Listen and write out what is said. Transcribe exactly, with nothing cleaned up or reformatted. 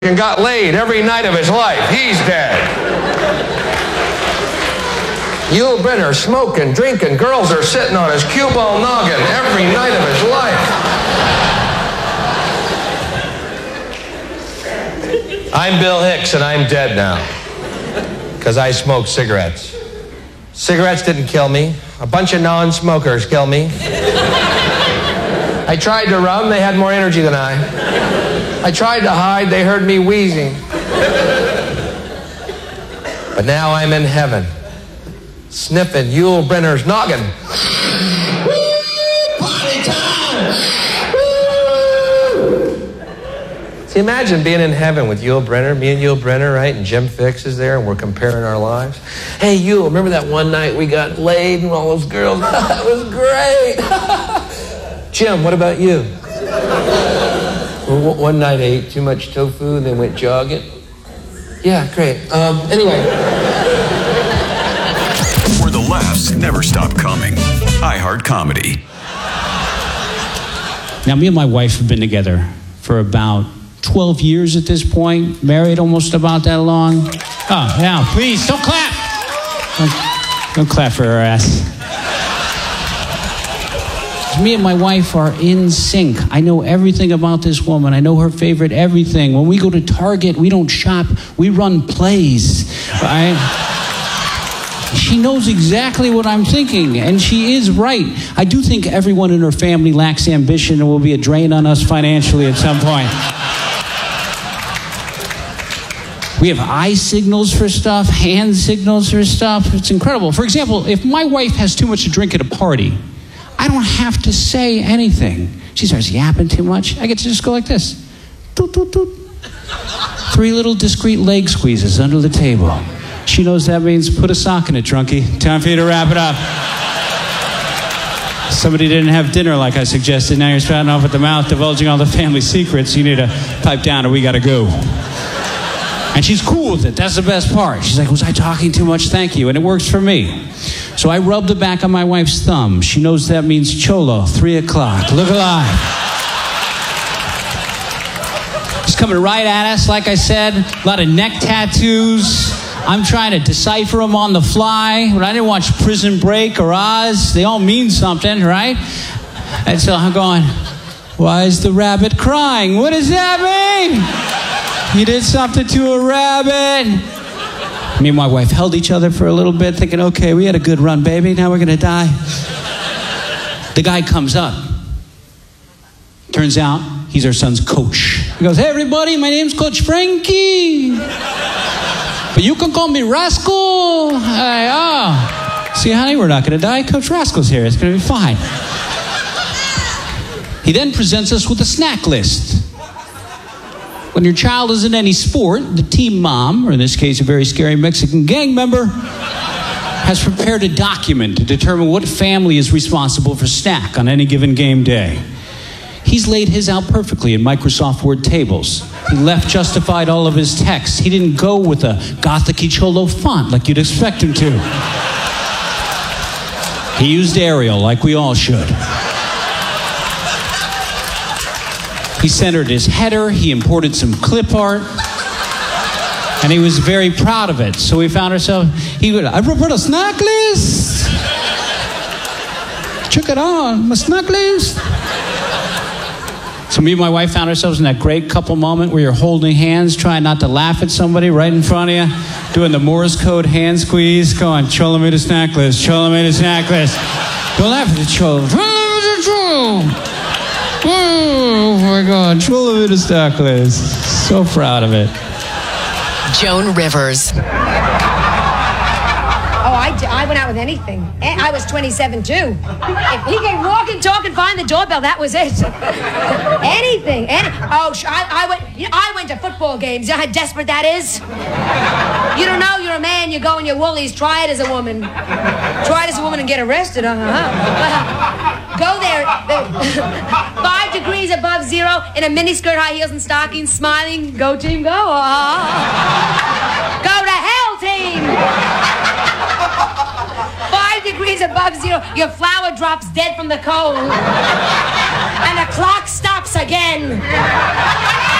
and got laid every night of his life. He's dead. Yul Brynner smoking, drinking, girls are sitting on his cue ball noggin every night of his life. I'm Bill Hicks, and I'm dead now because I smoked cigarettes. Cigarettes didn't kill me. A bunch of non-smokers killed me. I tried to run, they had more energy than I. I tried to hide, they heard me wheezing. But now I'm in heaven, sniffing Yul Brynner's noggin. Woo! Party time! Woo! See, imagine being in heaven with Yul Brynner, me and Yul Brynner, right? And Jim Fixx is there, and we're comparing our lives. Hey, Yul, remember that one night we got laid and all those girls? That was great. Jim, what about you? Well, one night I ate too much tofu and then went jogging. Yeah, great. Um, anyway. Where the laughs never stop coming. iHeart Comedy. Now, me and my wife have been together for about twelve years at this point. Married almost about that long. Oh, yeah, please, don't clap. Don't, don't clap for her ass. Me and my wife are in sync. I know everything about this woman. I know her favorite everything. When we go to Target, we don't shop. We run plays. Right? She knows exactly what I'm thinking, and she is right. I do think everyone in her family lacks ambition and will be a drain on us financially at some point. We have eye signals for stuff, hand signals for stuff. It's incredible. For example, if my wife has too much to drink at a party, I don't have to say anything. She starts yapping too much. I get to just go like this. Toot, toot, toot. Three little discreet leg squeezes under the table. She knows that means put a sock in it, drunkie. Time for you to wrap it up. Somebody didn't have dinner like I suggested. Now you're spouting off at the mouth, divulging all the family secrets. You need to pipe down or we gotta go. And she's cool with it. That's the best part. She's like, was I talking too much? Thank you. And it works for me. So I rub the back of my wife's thumb. She knows that means Cholo, three o'clock. Look alive. She's coming right at us, like I said. A lot of neck tattoos. I'm trying to decipher them on the fly. But I didn't watch Prison Break or Oz. They all mean something, right? And so I'm going, why is the rabbit crying? What does that mean? You did something to a rabbit. Me and my wife held each other for a little bit, thinking, okay, we had a good run, baby. Now we're going to die. The guy comes up. Turns out he's our son's coach. He goes, hey, everybody, my name's Coach Frankie. But you can call me Rascal. Hey, oh. See, honey, we're not going to die. Coach Rascal's here. It's going to be fine. He then presents us with a snack list. When your child is in any sport, the team mom, or in this case a very scary Mexican gang member, has prepared a document to determine what family is responsible for snack on any given game day. He's laid his out perfectly in Microsoft Word tables. He left justified all of his text. He didn't go with a Gothic-y Cholo font like you'd expect him to. He used Arial like we all should. He centered his header, he imported some clip art, and he was very proud of it. So we found ourselves, he would, I prepared a snack list. Check it out, my snack list. So me and my wife found ourselves in that great couple moment where you're holding hands, trying not to laugh at somebody right in front of you, doing the Morse code hand squeeze, going, Cholo made a snack list, Cholo made a snack list. Don't laugh at the Cholo. Oh my God, Cholo made a snack list. So proud of it. Joan Rivers. Oh, I, I went out with anything. I was twenty-seven too. If he could walk and talk and find the doorbell, that was it. Anything. Any, oh, I, I went. You know, I went to football games. You know how desperate that is? You don't know you're a man. You go in your woolies. Try it as a woman. Try it as a woman and get arrested. Uh-huh. Go there. Five degrees above zero in a miniskirt, high heels, and stockings, smiling. Go team, go. Uh-huh. Go to hell, team. Five degrees above zero, your flower drops dead from the cold. And the clock stops again.